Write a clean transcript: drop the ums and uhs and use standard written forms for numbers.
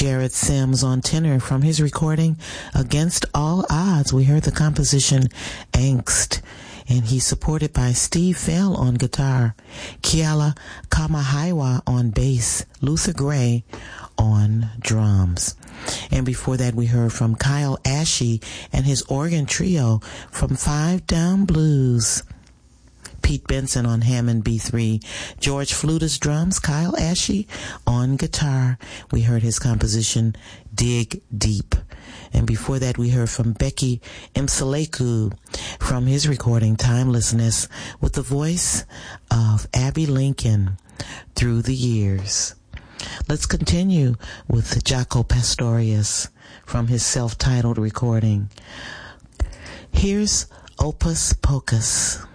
Jared Sims on tenor from his recording Against All Odds. We heard the composition Angst, and he's supported by Steve Fell on guitar, Keala Kamahaiwa on bass, Luther Gray on drums. And before that, we heard from Kyle Ashe and his organ trio from Five Down Blues. Pete Benson on Hammond B3, George Flutis drums, Kyle Ashe on guitar. We heard his composition Dig Deep. And before that, we heard from Becky Mseleku from his recording Timelessness with the voice of Abby Lincoln, Through the Years. Let's continue with Jaco Pastorius from his self-titled recording. Here's Opus Pocus.